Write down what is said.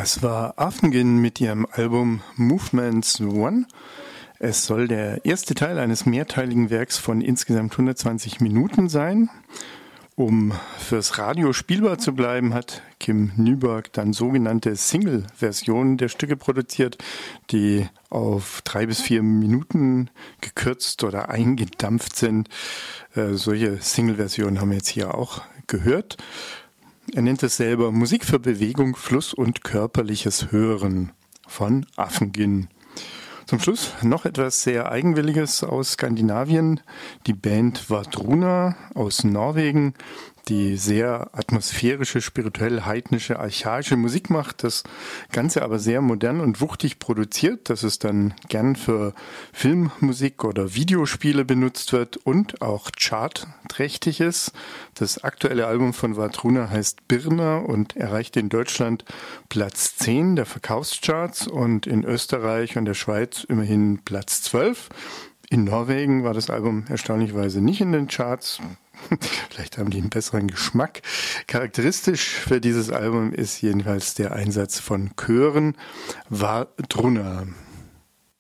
Das war Afengin mit ihrem Album Movements One. Es soll der erste Teil eines mehrteiligen Werks von insgesamt 120 Minuten sein. Um fürs Radio spielbar zu bleiben, hat Kim Nyberg dann sogenannte Single-Versionen der Stücke produziert, die auf 3 bis 4 Minuten gekürzt oder eingedampft sind. Solche Single-Versionen haben wir jetzt hier auch gehört. Er nennt es selber Musik für Bewegung, Fluss und körperliches Hören von Afengin. Zum Schluss noch etwas sehr Eigenwilliges aus Skandinavien. Die Band Vadruna aus Norwegen, die sehr atmosphärische, spirituell-heidnische, archaische Musik macht. Das Ganze aber sehr modern und wuchtig produziert, dass es dann gern für Filmmusik oder Videospiele benutzt wird und auch chartträchtig ist. Das aktuelle Album von Vadruna heißt Birna und erreichte in Deutschland Platz 10 der Verkaufscharts und in Österreich und der Schweiz immerhin Platz 12. In Norwegen war das Album erstaunlicherweise nicht in den Charts. Vielleicht haben die einen besseren Geschmack. Charakteristisch für dieses Album ist jedenfalls der Einsatz von Chören. Vadruna.